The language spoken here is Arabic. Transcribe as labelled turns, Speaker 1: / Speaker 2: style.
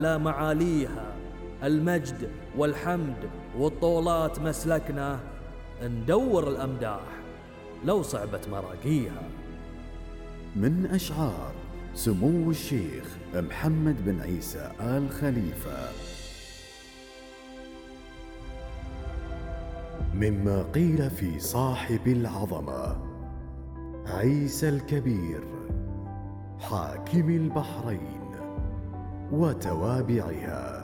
Speaker 1: لا معاليها المجد والحمد والطولات مسلكنا، ندور الأمداح لو صعبت مراقيها.
Speaker 2: من أشعار سمو الشيخ محمد بن عيسى آل خليفة. مما قيل في صاحب العظمة عيسى الكبير حاكم البحرين وتوابعها.